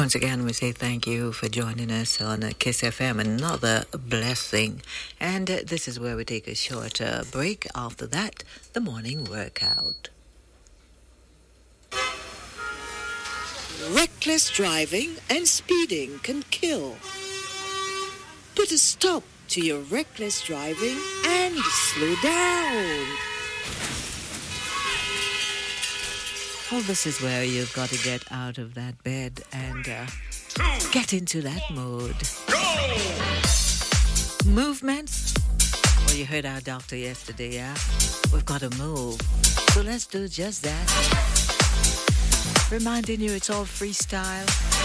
Once again, we say thank you for joining us on Kiss FM, another blessing. And this is where we take a short break. After that, the morning workout. Reckless driving and speeding can kill. Put a stop to your reckless driving and slow down. Well, this is where you've got to get out of that bed and get into that mode. Go! Movements. Well, you heard our doctor yesterday, yeah? We've got to move. So let's do just that. Reminding you it's all freestyle.